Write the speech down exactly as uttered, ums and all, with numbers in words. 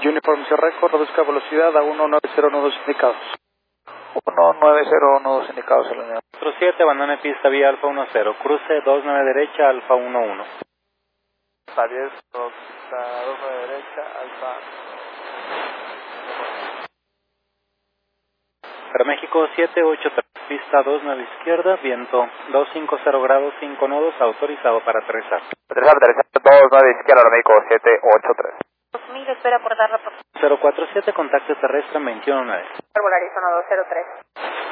Uniform Sierra Record, reduzca velocidad a uno nueve cero uno dos indicados. uno nueve cero uno dos indicados en la unidad. cuatro siete, abandone pista vía Alfa uno cero, cruce dos nueve derecha, Alfa uno uno. Alfa diez, dos nueve derecha, Alfa. Aeroméxico siete ocho tres, pista dos nueve izquierda, viento dos cinco cero grados, cinco nodos, autorizado para aterrizar. Aterrizar, aterrizar, dos nueve izquierda, Aeroméxico siete ocho tres. dos mil, espera por dar la cero cuatro siete, contacto terrestre veintiuno nueve. Volaris uno dos cero tres.